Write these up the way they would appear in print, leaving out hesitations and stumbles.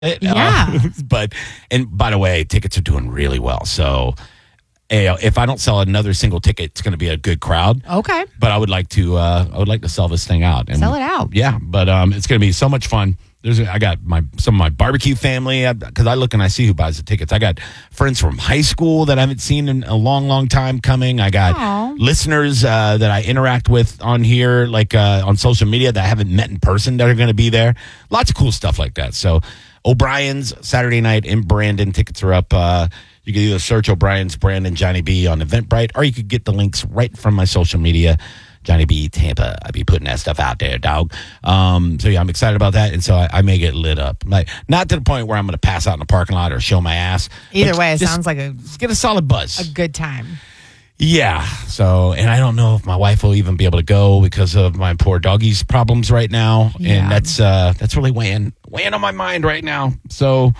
Yeah. But, and by the way, tickets are doing really well. So if I don't sell another single ticket, it's going to be a good crowd. Okay. But I would like to sell this thing out. And, sell it out. Yeah. But it's going to be so much fun. I got some of my barbecue family, because I look and I see who buys the tickets. I got friends from high school that I haven't seen in a long, long time coming. I got listeners that I interact with on here, like on social media, that I haven't met in person that are going to be there. Lots of cool stuff like that. So O'Brien's Saturday night in Brandon. Tickets are up. You can either search O'Brien's, Brandon, Johnny B on Eventbrite, or you could get the links right from my social media. Johnny B Tampa. I be putting that stuff out there, dog. So yeah, I'm excited about that, and so I may get lit up. Like, not to the point where I'm going to pass out in the parking lot or show my ass. Either way, it sounds like just get a solid buzz, a good time. Yeah. So, and I don't know if my wife will even be able to go because of my poor doggy's problems right now, and that's really weighing on my mind right now. So,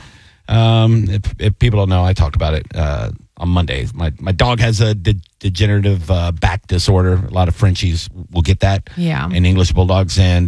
if people don't know, I talked about it on Monday. My dog has a degenerative back disorder. A lot of Frenchies will get that. Yeah. And English bulldogs. And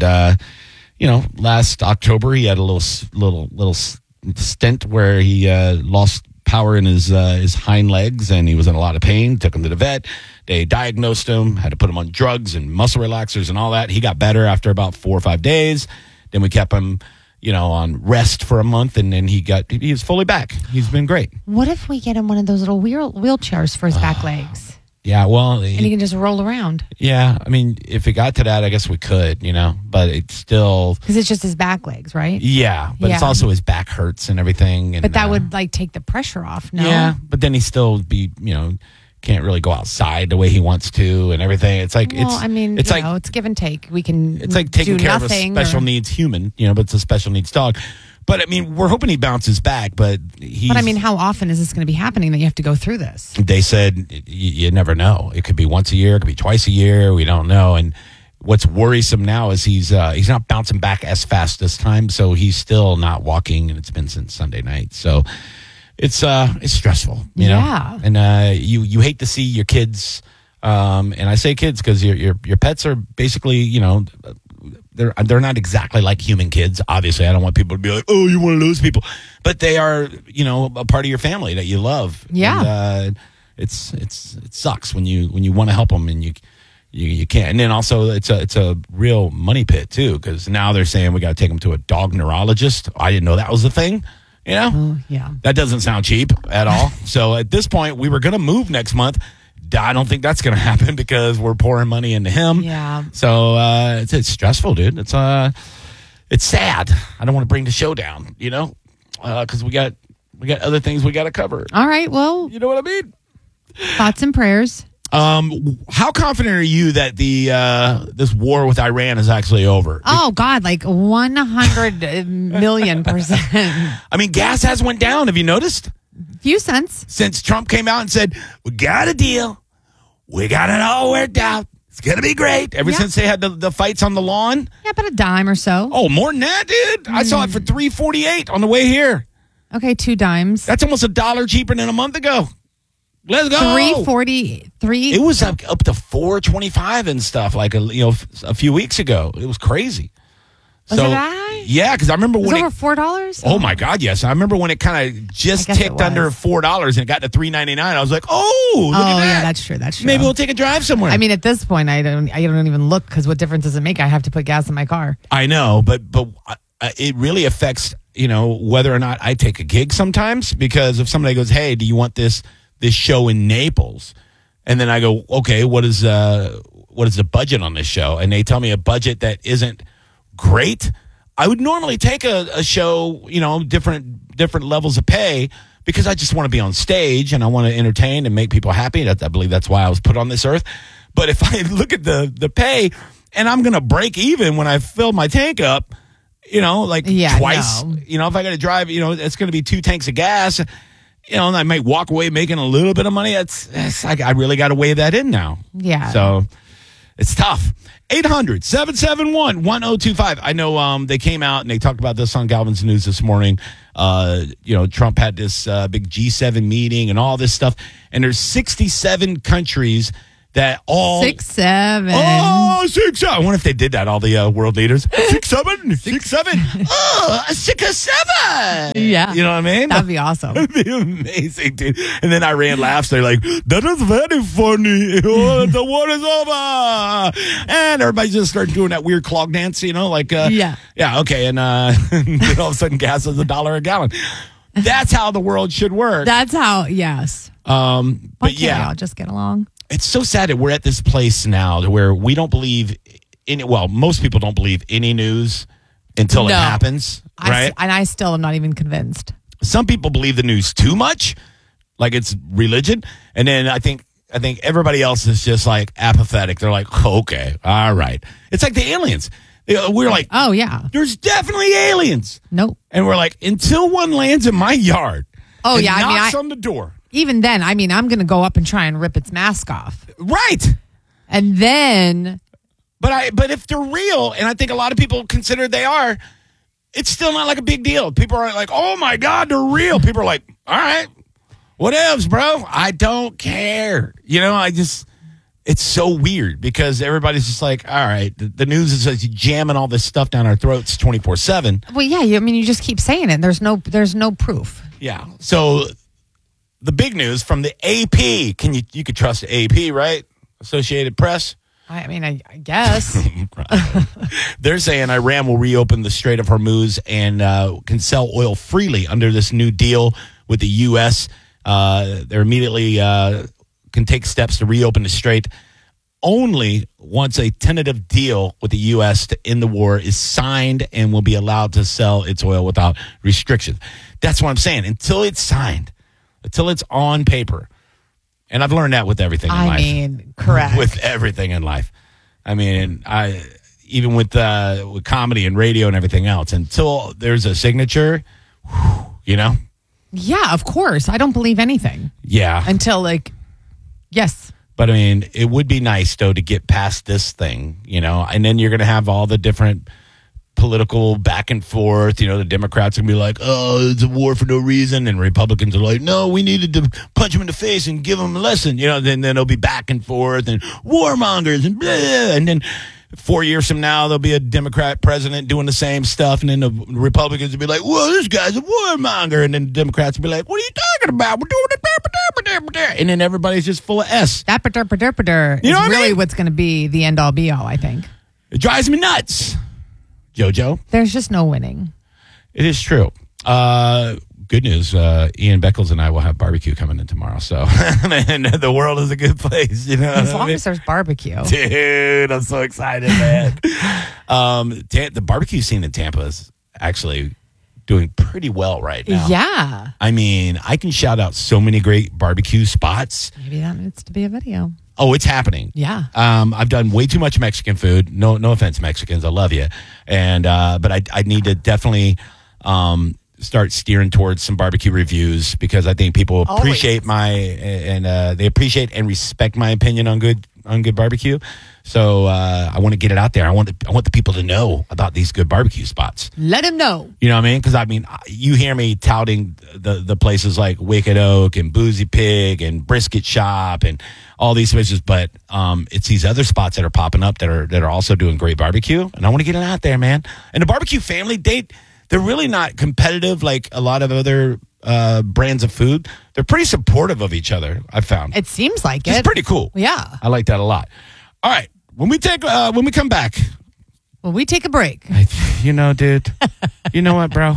last October he had a little stint where he lost power in his hind legs, and he was in a lot of pain. Took him to the vet. They diagnosed him. Had to put him on drugs and muscle relaxers and all that. He got better after about 4 or 5 days. Then we kept him, on rest for a month, and then he's fully back. He's been great. What if we get him one of those little wheelchairs for his back legs? Yeah, well... And he can just roll around. Yeah, I mean, if it got to that, I guess we could, but it's still... Because it's just his back legs, right? Yeah, but it's also his back hurts and everything. And, but that would, take the pressure off, no? Yeah, but then he still can't really go outside the way he wants to and everything. It's like it's give and take. We can. It's like taking care of a special needs human, but it's a special needs dog. But I mean, we're hoping he bounces back. But how often is this going to be happening that you have to go through this? They said you never know. It could be once a year. It could be twice a year. We don't know. And what's worrisome now is he's not bouncing back as fast this time. So he's still not walking, and it's been since Sunday night. So. It's stressful, you know, and you hate to see your kids, and I say kids because your pets are basically, they're not exactly like human kids. Obviously, I don't want people to be like, oh, you want to lose people, but they are, a part of your family that you love. Yeah, and, it sucks when you want to help them and you can't. And then also it's a real money pit too, because now they're saying we got to take them to a dog neurologist. I didn't know that was a thing. That doesn't sound cheap at all. So at this point, we were going to move next month. I don't think that's going to happen because we're pouring money into him. Yeah. So it's stressful, dude. It's sad. I don't want to bring the show down, because we got other things we got to cover. All right. Well, you know what I mean? Thoughts and prayers. How confident are you that this war with Iran is actually over? Oh God, 100 million %. I mean, gas has went down. Have you noticed? Few cents since Trump came out and said we got a deal, we got it all worked out. It's gonna be great. Ever since they had the fights on the lawn. Yeah, about a dime or so. Oh, more than that, dude. I saw it for $3.48 on the way here. Okay, 2 dimes. That's almost $1 cheaper than a month ago. Let's go. $3.43. It was up to $4.25 and stuff a few weeks ago. It was crazy. Was it that? Yeah, because I remember when it was over $4. Oh my God, yes! I remember when it kind of just ticked under $4 and it got to $3.99. I was like, oh, look at that. Yeah, that's true. That's true. Maybe we'll take a drive somewhere. I mean, at this point, I don't even look because what difference does it make? I have to put gas in my car. I know, but it really affects whether or not I take a gig sometimes, because if somebody goes, hey, do you want this show in Naples? And then I go, okay, what is the budget on this show? And they tell me a budget that isn't great. I would normally take a show, different levels of pay, because I just want to be on stage and I want to entertain and make people happy. I believe that's why I was put on this earth. But if I look at the pay and I'm going to break even when I fill my tank up, twice, no. If I got to drive, it's going to be 2 tanks of gas. And I might walk away making a little bit of money. I really got to weigh that in now. Yeah. So it's tough. 800-771-1025. I know they came out and they talked about this on Galvin's News this morning. Trump had this big G7 meeting and all this stuff. And there's 67 countries that all 6'7". Oh, 6'7". I wonder if they did that. All the world leaders 6'7", 6'7". Oh, 6'7". Yeah, you know what I mean? That'd be awesome. That'd be amazing, dude. And then Iran laughs. They're like, "That is very funny. Oh, the war is over." And everybody just starts doing that weird clog dance. Like yeah, okay. And then all of a sudden, gas is $1 a gallon. That's how the world should work. That's how. Yes. But yeah, I'll just get along. It's so sad that we're at this place now to where we don't believe most people don't believe any news until it happens, right? And I still am not even convinced. Some people believe the news too much, like it's religion. And then I think everybody else is just like apathetic. They're like, okay, all right. It's like the aliens. We're like, oh, yeah. There's definitely aliens. Nope. And we're like, until one lands in my yard and knocks on the door. Even then, I'm going to go up and try and rip its mask off. Right. And then... But if they're real, and I think a lot of people consider they are, it's still not like a big deal. People are like, oh, my God, they're real. People are like, all right, whatevs, bro. I don't care. It's so weird because everybody's just like, all right, the news is just jamming all this stuff down our throats 24/7. Well, yeah, you just keep saying it. There's no proof. Yeah. So the big news from the AP, you could trust the AP, right? Associated Press. I guess. They're saying Iran will reopen the Strait of Hormuz and can sell oil freely under this new deal with the U.S. They're immediately can take steps to reopen the strait only once a tentative deal with the U.S. to end the war is signed and will be allowed to sell its oil without restrictions. That's what I'm saying. Until it's signed, until it's on paper. And I've learned that with everything in life. Correct. With everything in life. Even with comedy and radio and everything else, until there's a signature, Yeah, of course. I don't believe anything. Yeah. Until yes. But it would be nice though to get past this thing, and then you're going to have all the different political back and forth. The Democrats are going to be like, oh, it's a war for no reason. And Republicans are like, no, we needed to punch them in the face and give them a lesson. Then it'll be back and forth and warmongers and blah. And then 4 years from now, there'll be a Democrat president doing the same stuff. And then the Republicans will be like, well, this guy's a warmonger. And then the Democrats will be like, what are you talking about? We're doing it. And then everybody's just full of S. That is really what's going to be the end all be all, I think. It drives me nuts. JoJo? There's just no winning. It is true. Good news. Ian Beckles and I will have barbecue coming in tomorrow. So, man, the world is a good place. As long as there's barbecue. Dude, I'm so excited, man. The barbecue scene in Tampa is actually doing pretty well right now. Yeah. I can shout out so many great barbecue spots. Maybe that needs to be a video. Oh, it's happening. Yeah. I've done way too much Mexican food. No offense, Mexicans. I love you. And but I need to definitely start steering towards some barbecue reviews because I think people appreciate they appreciate and respect my opinion on good barbecue. So I want to get it out there. I want the people to know about these good barbecue spots. Let them know. You know what I mean? Because you hear me touting the places like Wicked Oak and Boozy Pig and Brisket Shop and all these places, but it's these other spots that are popping up that are also doing great barbecue, and I want to get it out there, man. And the barbecue family, they're really not competitive like a lot of other brands of food. They're pretty supportive of each other, I've found. It seems like it's pretty cool. Yeah. I like that a lot. All right. When we come back. When we take a break. Dude. You know what, bro?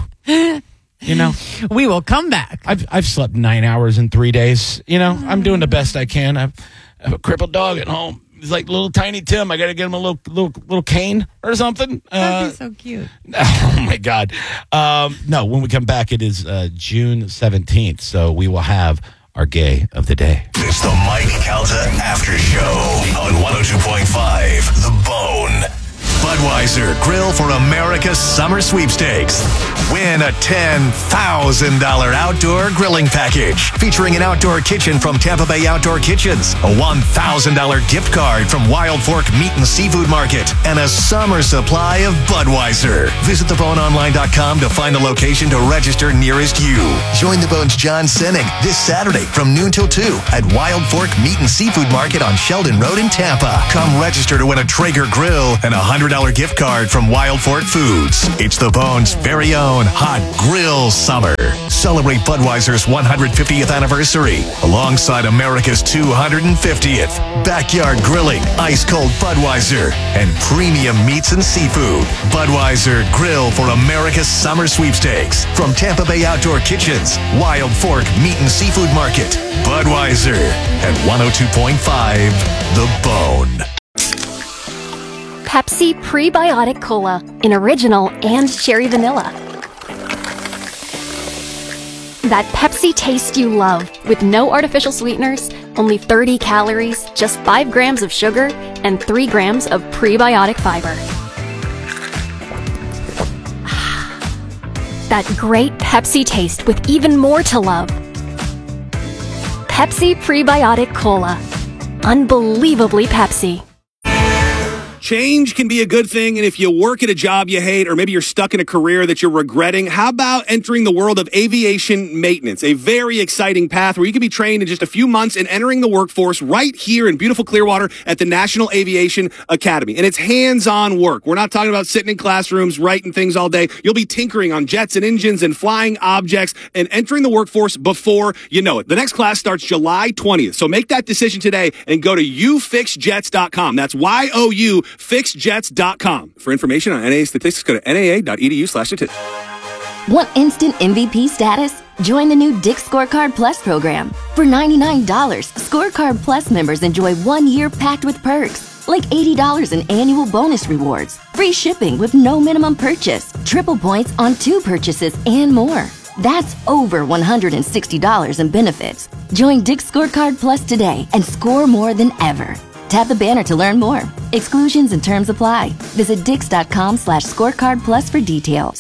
We will come back. I've slept 9 hours in 3 days. I'm doing the best I can. I have a crippled dog at home. He's like little tiny Tim. I got to get him a little cane or something. That'd be so cute. Oh, my God. No, when we come back, it is June 17th. So we will have our gay of the day. It's the Mike Calta After Show on 102.5 The Bone. Budweiser Grill for America's Summer Sweepstakes. Win a $10,000 outdoor grilling package featuring an outdoor kitchen from Tampa Bay Outdoor Kitchens, a $1,000 gift card from Wild Fork Meat and Seafood Market, and a summer supply of Budweiser. Visit theboneonline.com to find the location to register nearest you. Join the Bone's John Sinning this Saturday from noon till 2 at Wild Fork Meat and Seafood Market on Sheldon Road in Tampa. Come register to win a Traeger grill and a $100 gift card from Wild Fork Foods. It's the Bone's very own Hot Grill Summer. Celebrate Budweiser's 150th anniversary alongside America's 250th. Backyard grilling, ice-cold Budweiser, and premium meats and seafood. Budweiser Grill for America's Summer Sweepstakes from Tampa Bay Outdoor Kitchens, Wild Fork Meat and Seafood Market. Budweiser at 102.5 The Bone. Pepsi Prebiotic Cola in original and cherry vanilla. That Pepsi taste you love with no artificial sweeteners, only 30 calories, just 5 grams of sugar, and 3 grams of prebiotic fiber. That great Pepsi taste with even more to love. Pepsi Prebiotic Cola. Unbelievably Pepsi. Change can be a good thing, and if you work at a job you hate, or maybe you're stuck in a career that you're regretting, how about entering the world of aviation maintenance? A very exciting path where you can be trained in just a few months and entering the workforce right here in beautiful Clearwater at the National Aviation Academy. And it's hands-on work. We're not talking about sitting in classrooms writing things all day. You'll be tinkering on jets and engines and flying objects and entering the workforce before you know it. The next class starts July 20th, so make that decision today and go to youfixjets.com. That's YOU fixjets.com. For information on NAA statistics, go to naa.edu/statistics. Want instant MVP status? Join the new Dick's Scorecard Plus program. For $99, Scorecard Plus members enjoy 1 year packed with perks, like $80 in annual bonus rewards, free shipping with no minimum purchase, triple points on 2 purchases, and more. That's over $160 in benefits. Join Dick's Scorecard Plus today and score more than ever. Tap the banner to learn more. Exclusions and terms apply. Visit Dix.com/scorecard plus for details.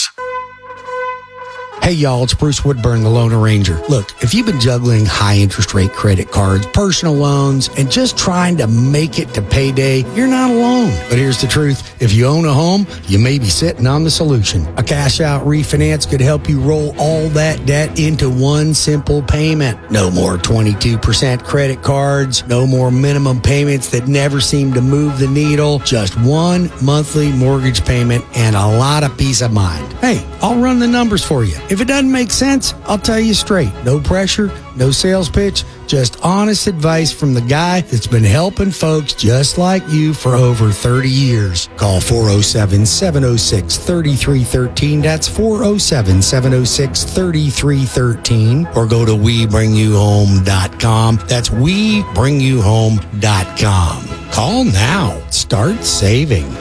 Hey y'all, it's Bruce Woodburn, the Lone Ranger. Look, if you've been juggling high interest rate credit cards, personal loans, and just trying to make it to payday, you're not alone. But here's the truth. If you own a home, you may be sitting on the solution. A cash out refinance could help you roll all that debt into one simple payment. No more 22% credit cards, no more minimum payments that never seem to move the needle, just one monthly mortgage payment and a lot of peace of mind. Hey, I'll run the numbers for you. If it doesn't make sense, I'll tell you straight. No pressure, no sales pitch, just honest advice from the guy that's been helping folks just like you for over 30 years. Call 407-706-3313. That's 407-706-3313. Or go to WeBringYouHome.com. That's WeBringYouHome.com. Call now. Start saving.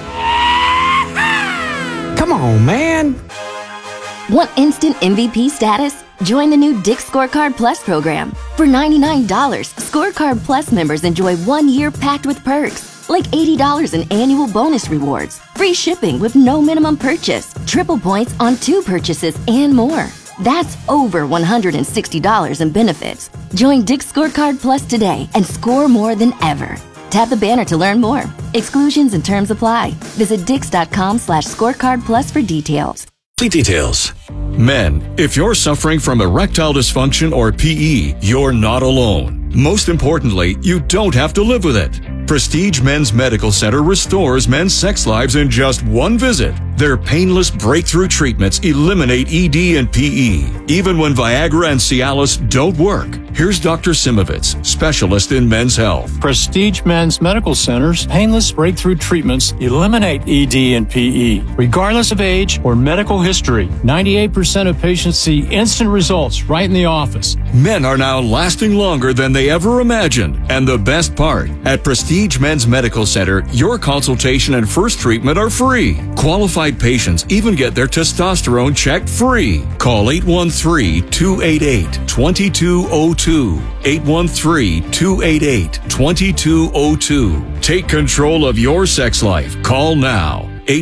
Come on, man. Want instant MVP status? Join the new Dick's Scorecard Plus program. For $99, Scorecard Plus members enjoy 1 year packed with perks, like $80 in annual bonus rewards, free shipping with no minimum purchase, triple points on 2 purchases, and more. That's over $160 in benefits. Join Dick's Scorecard Plus today and score more than ever. Tap the banner to learn more. Exclusions and terms apply. Visit Dix.com/scorecard plus for details. Details. Men, if you're suffering from erectile dysfunction or PE, you're not alone. Most importantly, you don't have to live with it. Prestige Men's Medical Center restores men's sex lives in just one visit. Their painless breakthrough treatments eliminate ED and PE, even when Viagra and Cialis don't work. Here's Dr. Simovitz, specialist in men's health. Prestige Men's Medical Center's painless breakthrough treatments eliminate ED and PE, regardless of age or medical history. 98% of patients see instant results right in the office. Men are now lasting longer than they ever imagined. And the best part, at Prestige Men's Medical Center, your consultation and first treatment are free. Qualified patients even get their testosterone checked free. Call 813-288-20 813-288-2202. 813-288-2202. Take control of your sex life. Call now.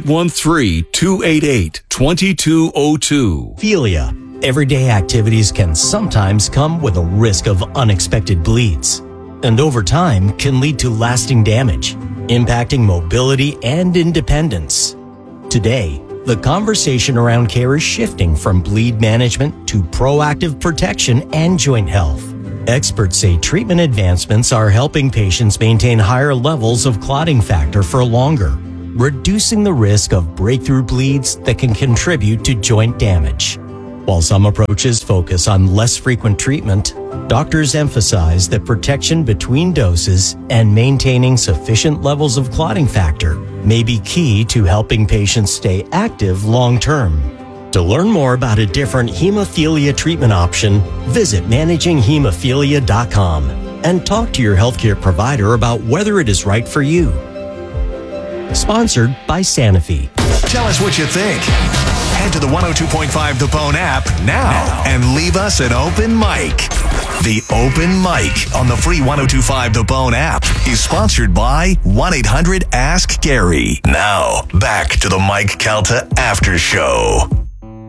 813-288-2202. Philia. Everyday activities can sometimes come with a risk of unexpected bleeds, and over time can lead to lasting damage, impacting mobility and independence. Today, the conversation around care is shifting from bleed management to proactive protection and joint health. Experts say treatment advancements are helping patients maintain higher levels of clotting factor for longer, reducing the risk of breakthrough bleeds that can contribute to joint damage. While some approaches focus on less frequent treatment, doctors emphasize that protection between doses and maintaining sufficient levels of clotting factor may be key to helping patients stay active long-term. To learn more about a different hemophilia treatment option, visit ManagingHemophilia.com and talk to your healthcare provider about whether it is right for you. Sponsored by Sanofi. Tell us what you think. Head to the 102.5 The Bone app now and leave us an open mic. The Open Mic on the free 102.5 The Bone app is sponsored by 1-800-ASK-GARY. Now, back to the Mike Calta After Show.